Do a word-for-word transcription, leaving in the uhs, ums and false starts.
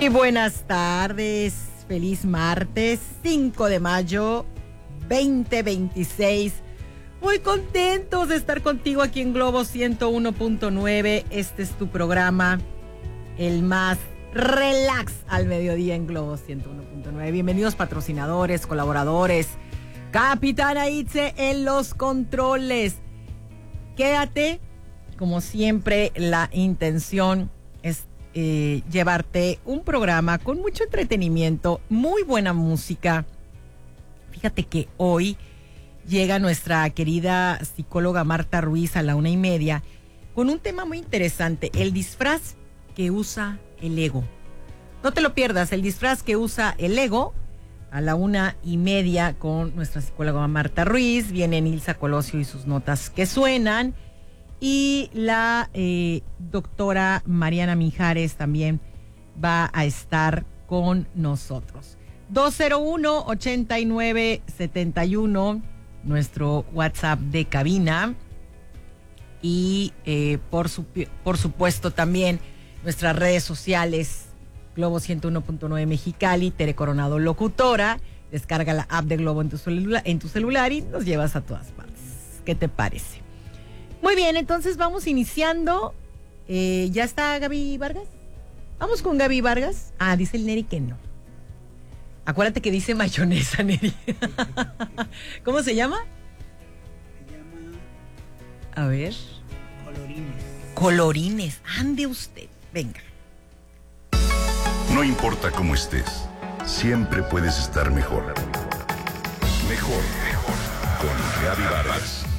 Y buenas tardes, feliz martes, cinco de mayo, veinte veintiséis. Muy contentos de estar contigo aquí en Globo ciento uno punto nueve. Este es tu programa, el más relax al mediodía en Globo ciento uno punto nueve. Bienvenidos patrocinadores, colaboradores. Capitana Itze en los controles. Quédate, como siempre, la intención es eh, llevarte un programa con mucho entretenimiento, muy buena música. Fíjate que hoy llega nuestra querida psicóloga Marta Ruiz a la una y media con un tema muy interesante, el disfraz que usa el ego. No te lo pierdas, el disfraz que usa el ego, a la una y media con nuestra psicóloga Marta Ruiz. Viene Nilsa Colosio y sus notas que suenan. Y la eh, doctora Mariana Mijares también va a estar con nosotros. dos cero uno, ochenta y nueve, setenta y uno, nuestro WhatsApp de cabina. Y eh, por, su, por supuesto también nuestras redes sociales, Globo ciento uno punto nueve Mexicali, Tere Coronado Locutora. Descarga la app de Globo en tu, celula, en tu celular y nos llevas a todas partes. ¿Qué te parece? Muy bien, entonces vamos iniciando. Eh, ¿Ya está Gaby Vargas? Vamos con Gaby Vargas. Ah, dice el Neri que no. Acuérdate que dice mayonesa, Neri. ¿Cómo se llama? Se llama... A ver. Colorines. Colorines. Ande usted. Venga. No importa cómo estés, siempre puedes estar mejor. Mejor, mejor. Con Gaby Vargas.